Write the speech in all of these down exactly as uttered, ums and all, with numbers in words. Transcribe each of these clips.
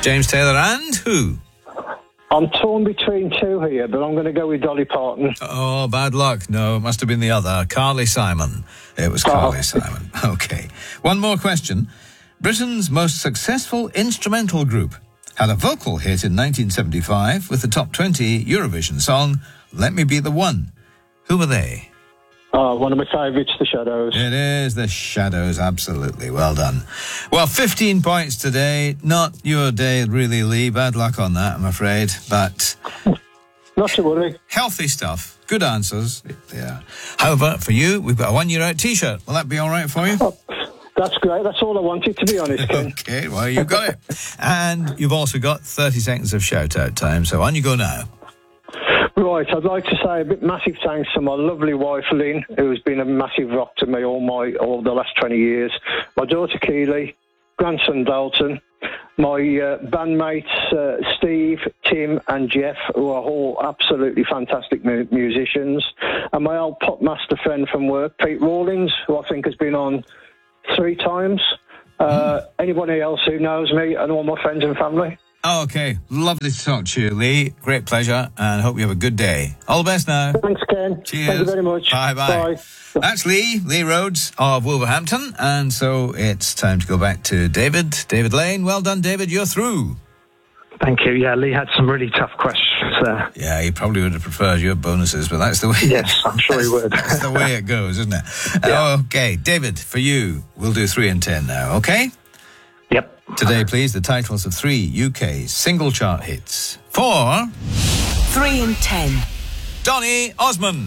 James Taylor and who? I'm torn between two here, but I'm going to go with Dolly Parton. Oh, bad luck. No, it must have been the other. Carly Simon. It was Carly oh. Simon. Okay. One more question. Britain's most successful instrumental group had a vocal hit in nineteen seventy-five with the top twenty Eurovision song, Let Me Be the One. Who were they? Oh, one of my favourites, The Shadows. It is The Shadows, absolutely. Well done. Well, fifteen points today. Not your day, really, Lee. Bad luck on that, I'm afraid. But... Not to worry. Healthy stuff. Good answers. Yeah. However, for you, we've got a one-year-out T-shirt. Will that be all right for you? Oh, that's great. That's all I wanted, to be honest, Ken. Okay, well, you've got it. And you've also got thirty seconds of shout-out time, so on you go now. Right, I'd like to say a bit massive thanks to my lovely wife, Lynn, who has been a massive rock to me all my all the last twenty years. My daughter, Keely, grandson, Dalton, my uh, bandmates, uh, Steve, Tim and Jeff, who are all absolutely fantastic mu- musicians, and my old pop master friend from work, Pete Rawlings, who I think has been on three times. Uh, mm. Anybody else who knows me and all my friends and family. Okay, lovely to talk to you, Lee. Great pleasure, and hope you have a good day. All the best now. Thanks, Ken. Cheers. Thank you very much. Bye-bye. Bye. That's Lee, Lee Rhodes of Wolverhampton, and so it's time to go back to David. David Lane. Well done, David. You're through. Thank you. Yeah, Lee had some really tough questions there. Yeah, he probably would have preferred your bonuses, but that's the way. Yes, I'm sure he would. That's the way it goes, isn't it? Yeah. Okay, David, for you, we'll do three and ten now, okay? Yep. Today, please, the titles of three U K single chart hits. For... Three and ten. Donny Osmond.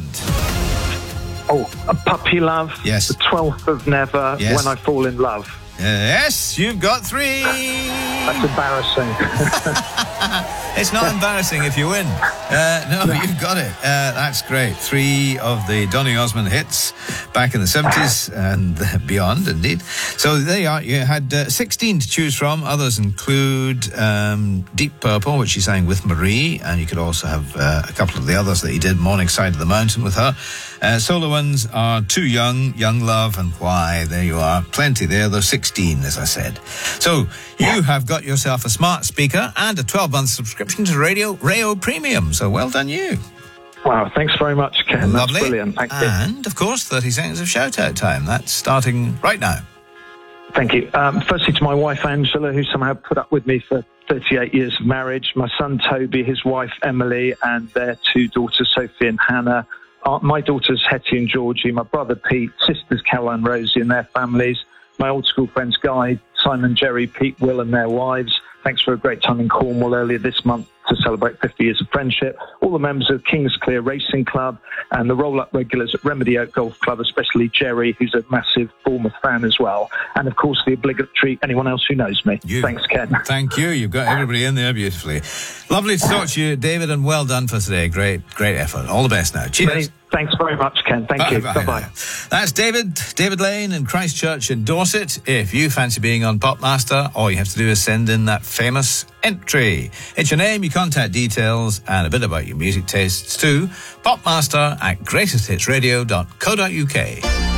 Oh, A Puppy Love. Yes. The twelfth of Never. Yes. When I Fall in Love. Yes, you've got three. That's embarrassing. It's not embarrassing if you win. Uh, no, you've got it. Uh, that's great. Three of the Donny Osmond hits back in the seventies and beyond, indeed. So there you are. You had uh, sixteen to choose from. Others include um, Deep Purple, which he sang with Marie, and you could also have uh, a couple of the others that he did, Morning Side of the Mountain with her. Uh, solo ones are Too Young, Young Love, and Why. There you are. Plenty there. There's sixteen, as I said. So you have got yourself a smart speaker and a twelve-month subscription to Radio Rayo Premium. So well done you. Wow, thanks very much, Ken. Lovely. That's brilliant. Thank you. And, of course, thirty seconds of shout-out time. That's starting right now. Thank you. Um, firstly, to my wife, Angela, who somehow put up with me for thirty-eight years of marriage, my son, Toby, his wife, Emily, and their two daughters, Sophie and Hannah. Uh, my daughters, Hetty and Georgie, my brother, Pete, sisters, Caroline and Rosie and their families, my old school friends, Guy, Simon, Jerry, Pete, Will and their wives. Thanks for a great time in Cornwall earlier this month to celebrate fifty years of friendship. All the members of Kingsclear Racing Club and the roll-up regulars at Remedy Oak Golf Club, especially Jerry, who's a massive Bournemouth fan as well. And, of course, the obligatory anyone else who knows me. You. Thanks, Ken. Thank you. You've got everybody in there beautifully. Lovely to talk to you, David, and well done for today. Great, great effort. All the best now. Cheers. Thanks very much, Ken. Thank bye, you. Bye bye. Bye. That's David, David Lane in Christchurch in Dorset. If you fancy being on Popmaster, all you have to do is send in that famous entry. It's your name, your contact details, and a bit about your music tastes to popmaster at greatest hits radio dot co dot uk.